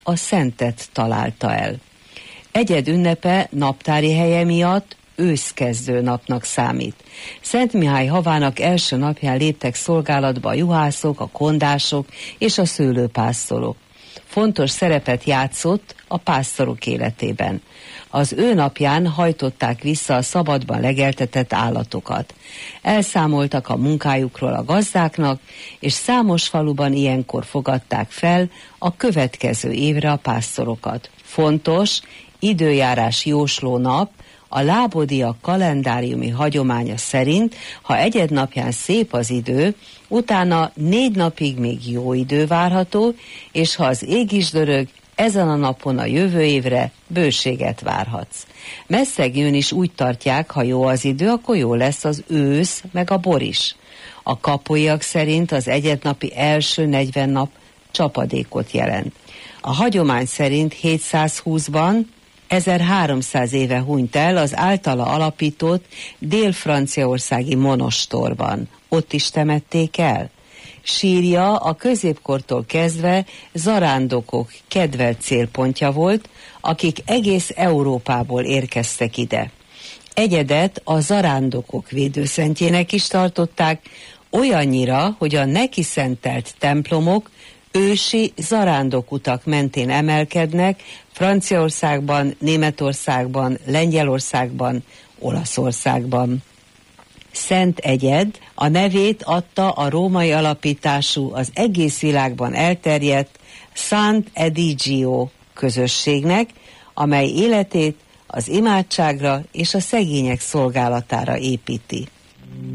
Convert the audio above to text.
a szentet találta el. Egyed ünnepe naptári helye miatt őszkezdő napnak számít. Szent Mihály havának első napján léptek szolgálatba a juhászok, a kondások és a szőlőpásztorok. Fontos szerepet játszott a pásztorok életében. Az ő napján hajtották vissza a szabadban legeltetett állatokat. Elszámoltak a munkájukról a gazdáknak, és számos faluban ilyenkor fogadták fel a következő évre a pásztorokat. Fontos, időjárás jósló nap, a lábodiak kalendáriumi hagyománya szerint, ha egyed napján szép az idő, utána 4 napig még jó idő várható, és ha az ég is dörög, ezen a napon a jövő évre bőséget várhatsz. Messzegnyőn is úgy tartják, ha jó az idő, akkor jó lesz az ősz, meg a bor is. A kapolyak szerint az egyednapi első 40 nap csapadékot jelent. A hagyomány szerint 720-ban 1300 éve hunyt el az általa alapított dél-franciaországi monostorban. Ott is temették el. Sírja a középkortól kezdve zarándokok kedvelt célpontja volt, akik egész Európából érkeztek ide. Egyedet a zarándokok védőszentjének is tartották, olyannyira, hogy a neki szentelt templomok ősi zarándokutak mentén emelkednek Franciaországban, Németországban, Lengyelországban, Olaszországban. Szent Egyed a nevét adta a római alapítású, az egész világban elterjedt Sant'Edigio közösségnek, amely életét az imádságra és a szegények szolgálatára építi.